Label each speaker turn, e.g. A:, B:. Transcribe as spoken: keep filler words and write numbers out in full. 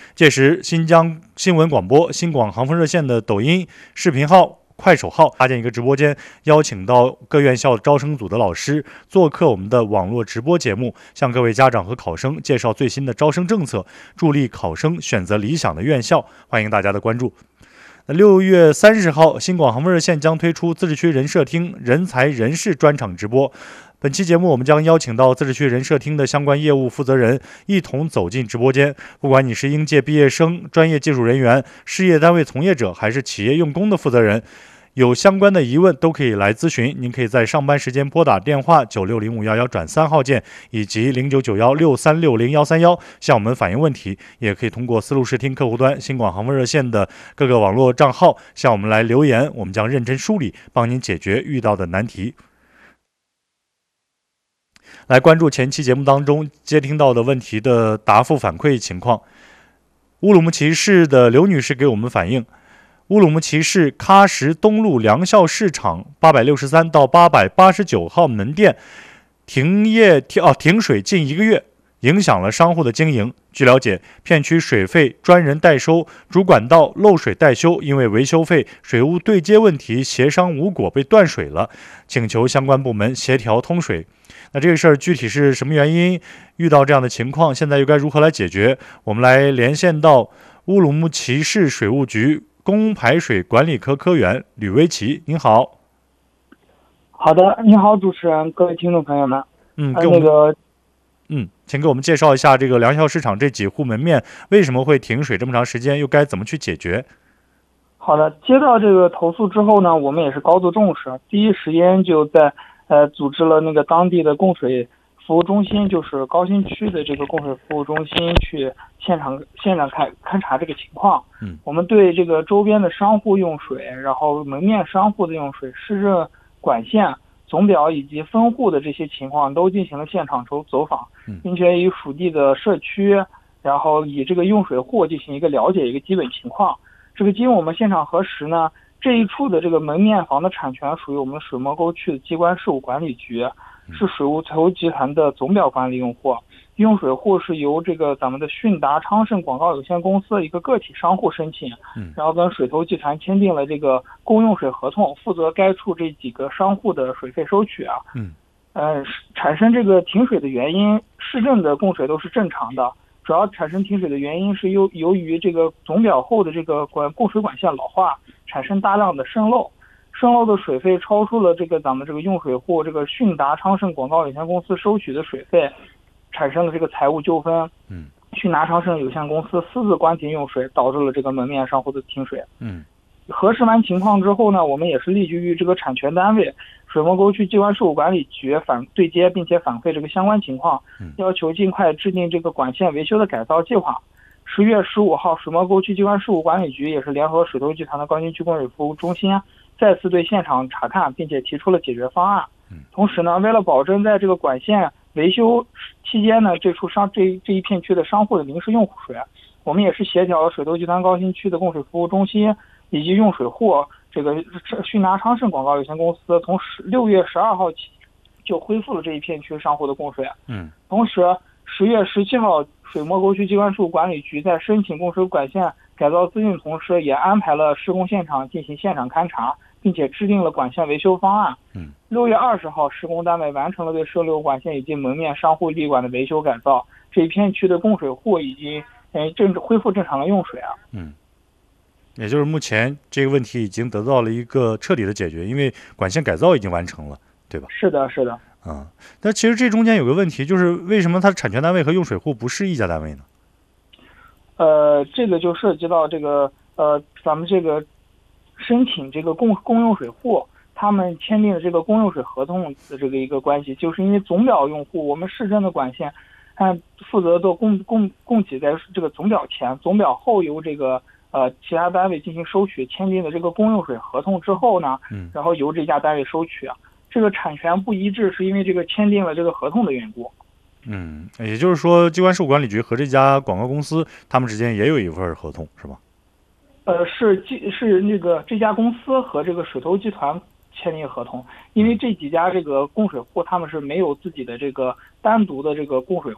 A: 届时，新疆新闻广播、新广航风热线的抖音视频号、快手号搭建一个直播间，邀请到各院校招生组的老师做客我们的网络直播节目，向各位家长和考生介绍最新的招生政策，助力考生选择理想的院校。欢迎大家的关注。六月三十号，新广航风热线将推出自治区人社厅人才人事专场直播。本期节目，我们将邀请到自治区人社厅的相关业务负责人一同走进直播间。不管你是应届毕业生、专业技术人员、事业单位从业者，还是企业用工的负责人，有相关的疑问都可以来咨询。您可以在上班时间拨打电话九六零五幺幺转三号键以及零九九幺六三六零幺三幺向我们反映问题，也可以通过丝路视听客户端、新广航风热线的各个网络账号向我们来留言，我们将认真梳理，帮您解决遇到的难题。来关注前期节目当中接听到的问题的答复反馈情况。乌鲁木齐市的刘女士给我们反映，乌鲁木齐市喀什东路良校市场八百六十三到八百八十九号门店停业停哦停水近一个月，影响了商户的经营。据了解，片区水费专人代收，主管道漏水待修，因为维修费、水务对接问题协商无果被断水了，请求相关部门协调通水。那这个事儿具体是什么原因遇到这样的情况，现在又该如何来解决？我们来连线到乌鲁木齐市水务局供排水管理科科员吕维奇。您好。
B: 好的，你好，主持人，各位听众朋友们。
A: 嗯，
B: 呃、那个，
A: 嗯，请给我们介绍一下这个良校市场这几户门面为什么会停水这么长时间，又该怎么去解决？
B: 好的，接到这个投诉之后呢，我们也是高度重视，第一时间就在呃组织了那个当地的供水服务中心，就是高新区的这个供水服务中心去现场现场勘勘察这个情况。
A: 嗯，
B: 我们对这个周边的商户用水，然后门面商户的用水、市政管线、总表以及分户的这些情况都进行了现场走走访，并且与属地的社区，然后以这个用水户进行一个了解一个基本情况。这个经我们现场核实呢，这一处的这个门面房的产权属于我们水磨沟区的机关事务管理局，是水务财务集团的总表管理用户。用水户是由这个咱们的迅达昌盛广告有限公司的一个个体商户申请，然后跟水投集团签订了这个公用水合同，负责该处这几个商户的水费收取啊。
A: 嗯，
B: 呃，产生这个停水的原因，市政的供水都是正常的，主要产生停水的原因是由由于这个总表后的这个管供水管线老化，产生大量的渗漏。渗漏的水费超出了这个咱们这个用水户这个迅达昌盛广告有限公司收取的水费，产生了这个财务纠纷。
A: 嗯，
B: 迅达昌盛有限公司私自关停用水，导致了这个门面商户的停水。
A: 嗯，
B: 核实完情况之后呢，我们也是立即与这个产权单位水磨沟区机关事务管理局反对接，并且反馈这个相关情况，要求尽快制定这个管线维修的改造计划。十月十五号，水磨沟区机关事务管理局也是联合水投集团的高新区供水服务中心，再次对现场查看，并且提出了解决方案。同时呢，为了保证在这个管线维修期间呢，这处商这这一片区的商户的临时用水，我们也是协调了水投集团高新区的供水服务中心以及用水户这个迅达昌盛广告有限公司，从六月十二号起就恢复了这一片区商户的供水。
A: 嗯，
B: 同时十月十七号，水磨沟区机关事务管理局在申请供水管线改造资讯同时，也安排了施工现场进行现场勘查，并且制定了管线维修方案。
A: 嗯，
B: 六月二十号，施工单位完成了对涉流管线以及门面商户立管的维修改造，这一片区的供水户已经呃正恢复正常的用水啊。
A: 嗯，也就是目前这个问题已经得到了一个彻底的解决，因为管线改造已经完成了，对吧？
B: 是的，是的。
A: 啊、嗯，但其实这中间有个问题，就是为什么它的产权单位和用水户不是一家单位呢？
B: 呃，这个就涉及到这个呃，咱们这个申请这个公公用水户，他们签订的这个公用水合同的这个一个关系，就是因为总表用户，我们市政的管线，按负责做供供供给在这个总表前，总表后由这个呃其他单位进行收取，签订的这个公用水合同之后呢，
A: 嗯，
B: 然后由这家单位收取啊。这个产权不一致，是因为这个签订了这个合同的缘故。
A: 嗯，也就是说，机关事务管理局和这家广告公司，他们之间也有一份合同，是吧？
B: 呃，是是那个这家公司和这个水投集团签订合同，因为这几家这个供水户他们是没有自己的这个单独的这个供水